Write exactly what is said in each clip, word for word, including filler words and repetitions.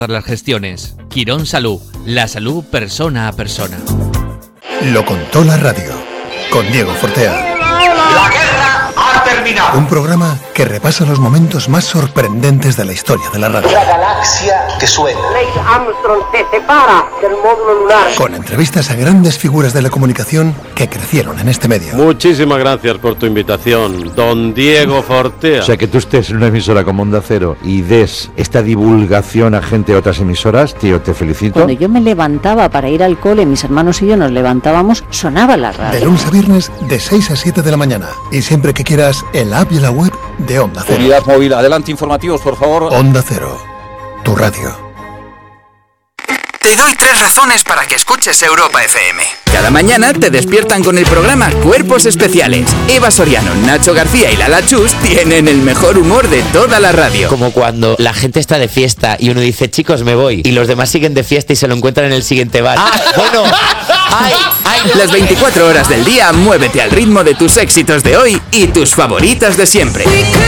las gestiones. Quirón Salud, la salud persona a persona. Lo contó la radio, con Diego Fortea. La guerra ha terminado. Un programa que repasa los momentos más sorprendentes de la historia de la radio. La galaxia que suena. Neil Armstrong se separa del módulo lunar. Con entrevistas a grandes figuras de la comunicación que crecieron en este medio. Muchísimas gracias por tu invitación, don Diego Fortea. O sea, que tú estés en una emisora como Onda Cero y des esta divulgación a gente de otras emisoras, tío, te felicito. Cuando yo me levantaba para ir al cole, mis hermanos y yo nos levantábamos, sonaba la radio. De lunes a viernes, de seis a siete de la mañana. Y siempre que quieras, en la app y la web de Onda Cero. Unidad móvil, adelante informativos, por favor. Onda Cero, tu radio. Te doy tres razones para que escuches Europa F M. Cada mañana te despiertan con el programa Cuerpos Especiales. Eva Soriano, Nacho García y Lala Chus tienen el mejor humor de toda la radio. Como cuando la gente está de fiesta y uno dice, chicos, me voy, y los demás siguen de fiesta y se lo encuentran en el siguiente bar. Ah, bueno. Ay, ay. Las veinticuatro horas del día, muévete al ritmo de tus éxitos de hoy y tus favoritas de siempre.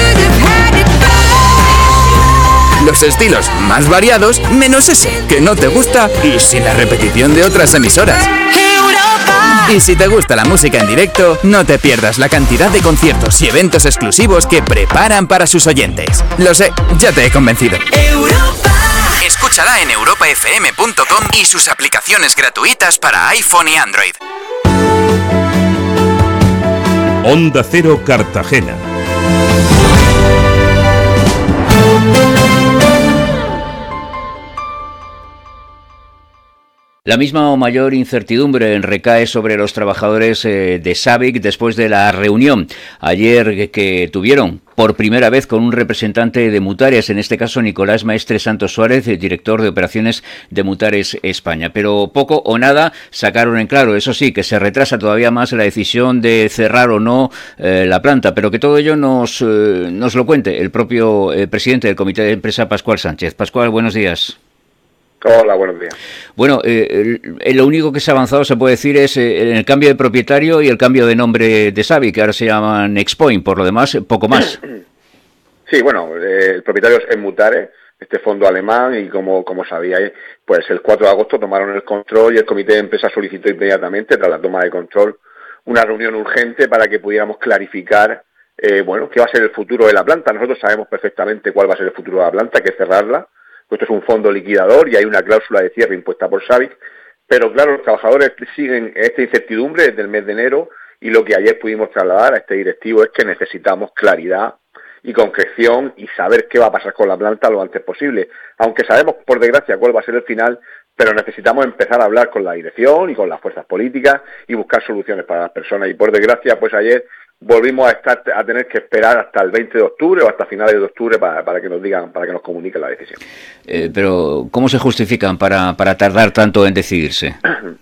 Los estilos más variados, menos ese que no te gusta y sin la repetición de otras emisoras. Y si te gusta la música en directo, no te pierdas la cantidad de conciertos y eventos exclusivos que preparan para sus oyentes. Lo sé, ya te he convencido. Europa. Escúchala en europa f m punto com y sus aplicaciones gratuitas para iPhone y Android. Onda Cero Cartagena. La misma o mayor incertidumbre recae sobre los trabajadores eh, de SABIC después de la reunión ayer que, que tuvieron por primera vez con un representante de Mutares, en este caso Nicolás Maestre Santos Suárez, director de operaciones de Mutares España. Pero poco o nada sacaron en claro, eso sí, que se retrasa todavía más la decisión de cerrar o no eh, la planta, pero que todo ello nos, eh, nos lo cuente el propio eh, presidente del Comité de Empresa, Pascual Sánchez. Pascual, buenos días. Hola, buenos días. Bueno, eh, el, lo único que se ha avanzado, se puede decir, es eh, el cambio de propietario y el cambio de nombre de SABIC, que ahora se llama Nexpoint. Por lo demás, poco más. Sí, bueno, eh, el propietario es Mutares, este fondo alemán, y como, como sabíais, pues el cuatro de agosto tomaron el control y el comité de empresa solicitó inmediatamente, tras la toma de control, una reunión urgente para que pudiéramos clarificar, eh, bueno, qué va a ser el futuro de la planta. Nosotros sabemos perfectamente cuál va a ser el futuro de la planta, hay que cerrarla. Esto es un fondo liquidador y hay una cláusula de cierre impuesta por SABIC, pero claro, los trabajadores siguen esta incertidumbre desde el mes de enero y lo que ayer pudimos trasladar a este directivo es que necesitamos claridad y concreción y saber qué va a pasar con la planta lo antes posible, aunque sabemos por desgracia cuál va a ser el final, pero necesitamos empezar a hablar con la dirección y con las fuerzas políticas y buscar soluciones para las personas, y por desgracia pues ayer volvimos a estar a tener que esperar hasta el veinte de octubre o hasta finales de octubre para, para que nos digan, para que nos comuniquen la decisión. Eh, pero, ¿cómo se justifican para, para tardar tanto en decidirse?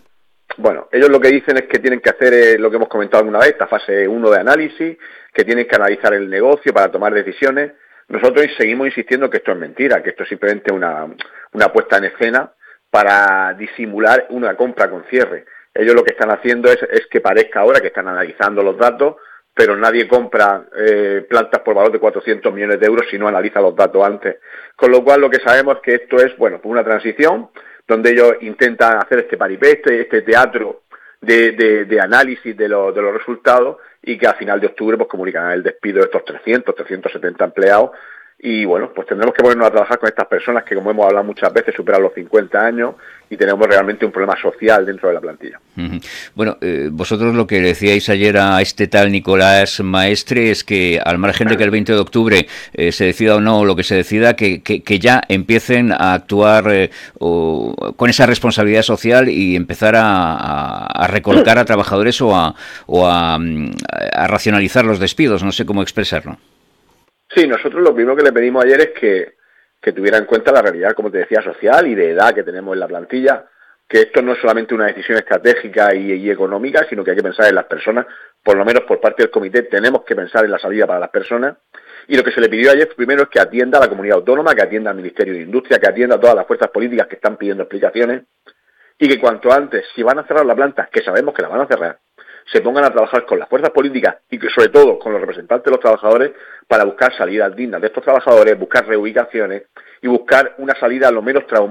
Bueno, ellos lo que dicen es que tienen que hacer eh, lo que hemos comentado alguna vez, esta fase uno de análisis, que tienen que analizar el negocio para tomar decisiones. Nosotros seguimos insistiendo que esto es mentira, que esto es simplemente una, una puesta en escena para disimular una compra con cierre. Ellos lo que están haciendo es, es que parezca ahora que están analizando los datos, pero nadie compra eh, plantas por valor de cuatrocientos millones de euros si no analiza los datos antes. Con lo cual lo que sabemos es que esto es, bueno, una transición donde ellos intentan hacer este paripé, este, este teatro de, de, de análisis de, lo, de los resultados, y que a final de octubre pues comunican el despido de estos trescientos, trescientos setenta empleados. Y bueno, pues tendremos que ponernos a trabajar con estas personas que, como hemos hablado muchas veces, superan los cincuenta años y tenemos realmente un problema social dentro de la plantilla. Uh-huh. Bueno, eh, vosotros lo que decíais ayer a este tal Nicolás Maestre es que, al margen de que el veinte de octubre eh, se decida o no lo que se decida, que, que, que ya empiecen a actuar eh, o, con esa responsabilidad social y empezar a, a, a recolocar a trabajadores o, a, o a, a racionalizar los despidos, no sé cómo expresarlo. Sí, nosotros lo primero que le pedimos ayer es que, que tuviera en cuenta la realidad, como te decía, social y de edad que tenemos en la plantilla, que esto no es solamente una decisión estratégica y, y económica, sino que hay que pensar en las personas. Por lo menos por parte del comité tenemos que pensar en la salida para las personas, y lo que se le pidió ayer primero es que atienda a la comunidad autónoma, que atienda al Ministerio de Industria, que atienda a todas las fuerzas políticas que están pidiendo explicaciones, y que cuanto antes, si van a cerrar la planta, que sabemos que la van a cerrar, se pongan a trabajar con las fuerzas políticas y que sobre todo con los representantes de los trabajadores para buscar salidas dignas de estos trabajadores, buscar reubicaciones y buscar una salida lo menos traumática